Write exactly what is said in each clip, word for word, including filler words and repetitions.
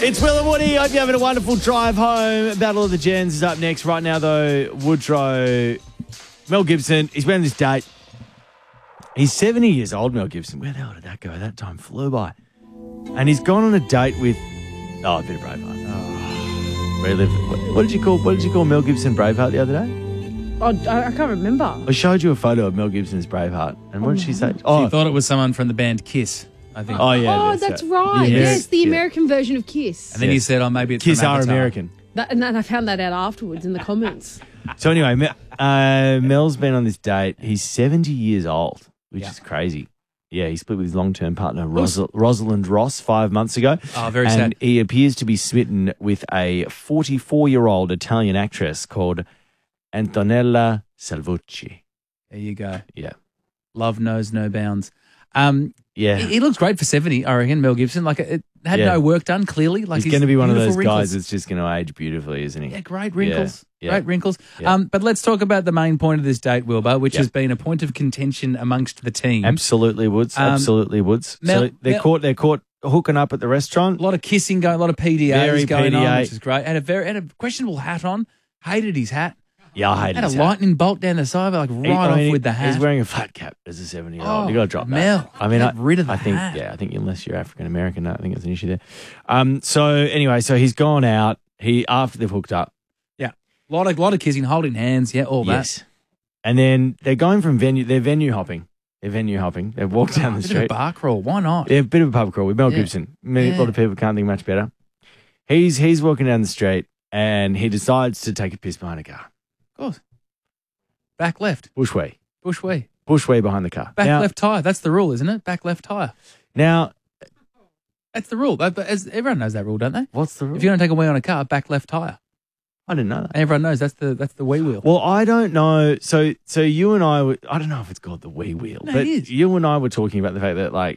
It's Will and Woody. Hope you're having a wonderful drive home. Battle of the Gens is up next. Right now, though, Woodrow, Mel Gibson, he's been on this date. He's seventy years old, Mel Gibson. Where the hell did that go? That time flew by. And he's gone on a date with, oh, a bit of Braveheart. Oh, relive. What, what did you call? What did you call Mel Gibson Braveheart the other day? Oh, I, I can't remember. I showed you a photo of Mel Gibson's Braveheart, and what did she say? Oh, she thought it was someone from the band Kiss. I think. Oh yeah. Oh, that's right. The yes, the yeah. American version of Kiss. And then Yes. you said, "Oh, maybe it's Kiss from are Avatar. American." That, and then I found that out afterwards in the comments. So anyway, Me- uh, Mel's been on this date. He's seventy years old, which Yeah. is crazy. Yeah, he split with his long-term partner, Ros- Rosalind Ross, five months ago. Oh, very and sad. he appears to be smitten with a forty-four-year-old Italian actress called Antonella Salvucci. There you go. Yeah. Love knows no bounds. Um, Yeah. he, he looks great for seventy, I reckon, Mel Gibson. Like, it had Yeah. no work done, clearly. Like he's going to be one of those beautiful guys wrinkles. that's just going to age beautifully, isn't he? Yeah, great wrinkles. Yeah. Great wrinkles. Yeah. Um, but let's talk about the main point of this date, Wilbur, which Yeah. has been a point of contention amongst the team. Absolutely, Woods. Um, Absolutely, Woods. Mel- so they're Mel- caught. They're caught hooking up at the restaurant. A lot of kissing going, a lot of P D As Very going P D A. on, which is great. Had a very had a questionable hat on. Hated his hat. Yeah, I hate Had a his hat. lightning bolt down the side, like right He- I off mean, with the hat. He's wearing a flat cap as a seventy-year-old. Oh, you got to drop that. Mel, I mean, get I, rid of the I think, hat. yeah, I think unless you're African American, I think it's an issue there. Um. So anyway, so he's gone out. He after they've hooked up. Yeah, a lot of lot of kissing, holding hands. Yeah, all Yes. And then they're going from venue. They're venue hopping. They're venue hopping. They've walked down the that. Bit of a street. bar crawl. Why not? Yeah, a bit of a pub crawl with Mel Yeah. Gibson. Many, A Yeah. lot of people can't think much better. He's he's walking down the street and he decides to take a piss behind a car. Of course. Back left. Bushway. Bushway. Bushway behind the car. Back now, left tyre. That's the rule, isn't it? Back left tyre. Now, That's the rule. But as everyone knows that rule, don't they? what's the rule? If you don't take a wee on a car, back left tyre. I didn't know that. And everyone knows that's the that's the wee wheel. Well, I don't know. So, so you and I, were, I don't know if it's called the wee wheel, No, but it is. you and I were talking about the fact that, like,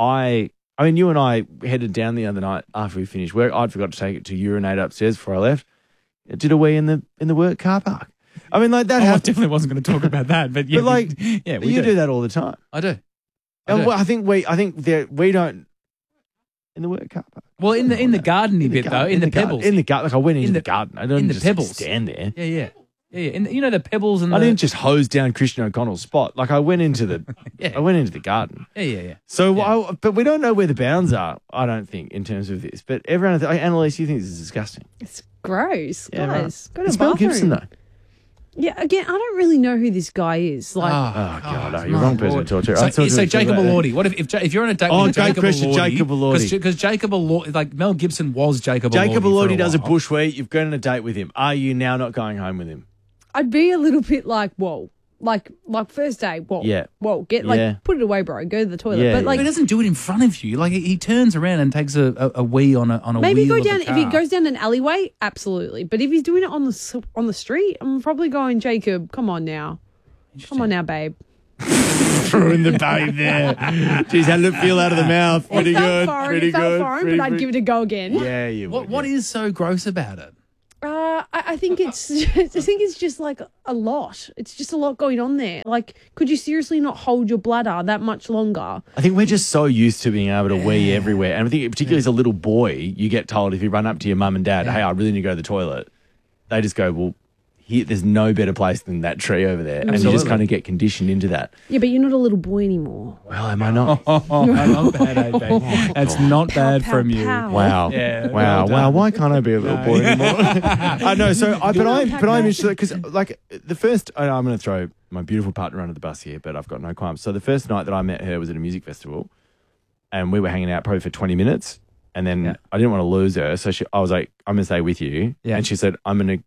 I, I mean, you and I headed down the other night after we finished work. I'd forgot to take it to urinate upstairs before I left. I did a wee in the in the work car park. I mean, like that. Oh, I happens. definitely wasn't going to talk about that, but yeah, But, like, we, yeah, we you do. do that all the time. I do. I And do. well, I think we, I think there, we don't in the work car park. Well, in the in the gardeny In the bit though, garden- in, the, garden- pebbles. in the garden. Like I went into In the, the- garden. I didn't in the just pebbles. stand there. yeah, yeah, yeah, yeah. In the, you know the pebbles and the I didn't just hose down Christian O'Connell's spot. Like I went into the, Yeah. I went into the garden. yeah, yeah, yeah. So, Yeah. I, but we don't know where the bounds are. I don't think in terms of this. But everyone, Annalise, you think this is disgusting? It's gross, Yeah, right. guys. Go to It's the Mel bathroom. Gibson though. Yeah, again, I don't really know who this guy is. Like, Oh God, no, my you're the wrong person Lord. to talk to. So, I talked to so him Jacob about- Elordi. What if if, Ja- if you're on a date Oh, with great Jacob question, Elordi? Jacob Elordi. Because Jacob Elordi, like Mel Gibson was Jacob Elordi. Jacob for Elordi a does a while. bushway. You've gone on a date with him. Are you now not going home with him? I'd be a little bit like, whoa. Like, like first day, whoa. Yeah. Whoa, get, like, Yeah. put it away, bro. Go to the toilet. Yeah, but, yeah. like, But he doesn't do it in front of you. Like he, he turns around and takes a, a, a wee on a on a maybe wheel go of the down, if he car. goes down an alleyway, absolutely. But if he's doing it on the s- on the street, I'm probably going, Jacob, come on now. Come on now, babe. Throwing the babe there. Jeez, how did it feel out of the mouth? Pretty it felt good. foreign, Pretty it felt good. foreign, pretty, but I'd pretty- give it a go again. Yeah, you What would. what yeah. is so gross about it? Uh, I, I think it's I think it's just like a lot. It's just a lot going on there. Like, could you seriously not hold your bladder that much longer? I think we're just so used to being able to wee everywhere. And I think particularly as a little boy, you get told if you run up to your mum and dad, hey, I really need to go to the toilet. They just go, well, here, there's no better place than that tree over there. And you just Absolutely. kind of get conditioned into that. Yeah, but you're not a little boy anymore. Well, am I not? Oh, not bad, eh, babe? That's not bad Pow, from pow, you. pow. Wow. Yeah, wow. well wow. done. Why can't I be a little boy anymore? I know. So, I, but I'm, but I'm interested because, like, the first, I- I'm going to throw my beautiful partner under the bus here, but I've got no qualms. So, the first night that I met her was at a music festival, and we were hanging out probably for twenty minutes, and then Yeah. I didn't want to lose her, so she, I was like, I'm going to stay with you, Yeah. and she said, I'm going to,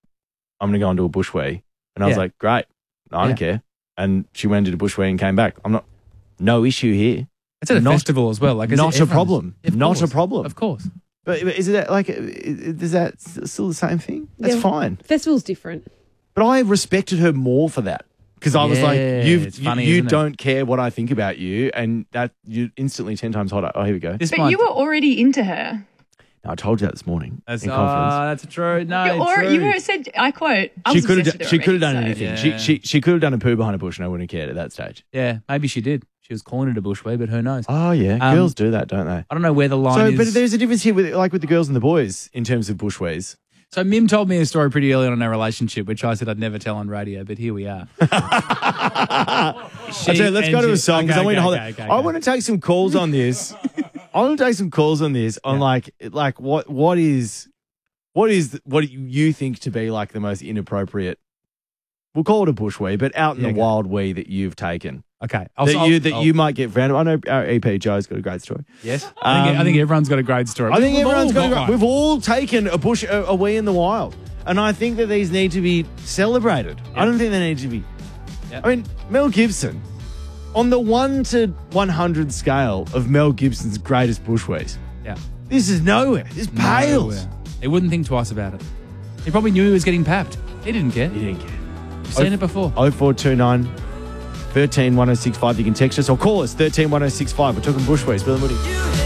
I'm going to go and do a bushway, and I was Yeah. like, great, no, I don't Yeah. care, and she went and did a bushway and came back. I'm not, no issue here. It's at a Not- festival as well. Like, is not it a everyone's- problem. Of Not a course. problem. Of course. But is it like, is that still the same thing? That's Yeah. fine. Festival's different. But I respected her more for that because I was Yeah, like, You've, it's you funny, you isn't it? don't care what I think about you, and that you're instantly ten times hotter. Oh, here we go. This But might, you were already into her. No, I told you that this morning that's, in uh, conference. that's true. No, You, or, true. you were said, I quote, I She was could have obsessed done, with she her could have already, done so- anything. Yeah. She she she could have done a poo behind a bush, and I wouldn't have cared at that stage. Yeah, maybe she did. She she was calling it a bushwee, but who knows? Oh, yeah. Um, Girls do that, don't they? I don't know where the line So, is. but there's a difference here with like with the girls and the boys in terms of bushways. So Mim told me a story pretty early on in our relationship, which I said I'd never tell on radio, but here we are. She- I tell you, let's and go to a she- song because okay, I want to okay, hold okay, it. okay, I okay. want to take some calls on this. I want to take some calls on this on like like what what is what is the- what you think to be like the most inappropriate. We'll call it a bushwee, but out in Yeah, the okay. wild wee that you've taken. Okay. I'll, that I'll- you that I'll- you might get random. I know our E P Joe's got a great story. Yes. I, think, I think everyone's got a great story. Um, I think We've everyone's all got. A, one. great- we've all taken a bush a, a wee in the wild, and I think that these need to be celebrated. I don't think they need to be. Yeah. I mean, Mel Gibson, on the one to one hundred scale of Mel Gibson's greatest bushways, Yeah. this is nowhere. This pales. Nowhere. He wouldn't think twice about it. He probably knew he was getting papped. He didn't care. You didn't care. You've seen it before. oh four two nine, one three, one oh six five. You can text us or call us, one three, one oh six five. We're talking bushways. Bill and Woody.